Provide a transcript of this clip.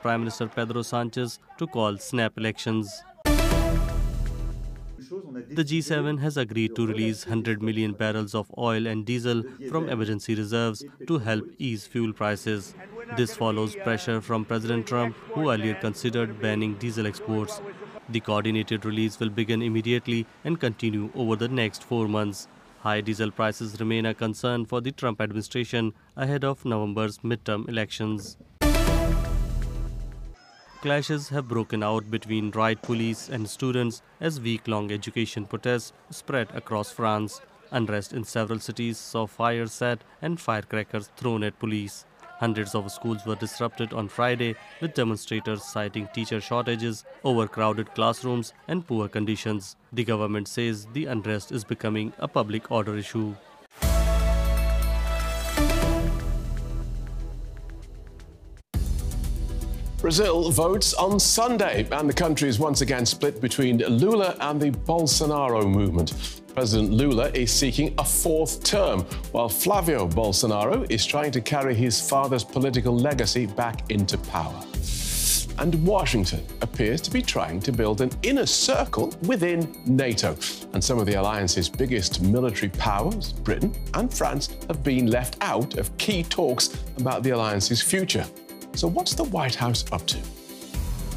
Prime Minister Pedro Sanchez to call snap elections. The G7 has agreed to release 100 million barrels of oil and diesel from emergency reserves to help ease fuel prices. This follows pressure from President Trump, who earlier considered banning diesel exports. The coordinated release will begin immediately and continue over the next 4 months. High diesel prices remain a concern for the Trump administration ahead of November's midterm elections. Clashes have broken out between riot police and students as week-long education protests spread across France. Unrest in several cities saw fires set and firecrackers thrown at police. Hundreds of schools were disrupted on Friday, with demonstrators citing teacher shortages, overcrowded classrooms, and poor conditions. The government says the unrest is becoming a public order issue. Brazil votes on Sunday, and the country is once again split between Lula and the Bolsonaro movement. President Lula is seeking a fourth term, while Flavio Bolsonaro is trying to carry his father's political legacy back into power. And Washington appears to be trying to build an inner circle within NATO. And some of the alliance's biggest military powers, Britain and France, have been left out of key talks about the alliance's future. So what's the White House up to?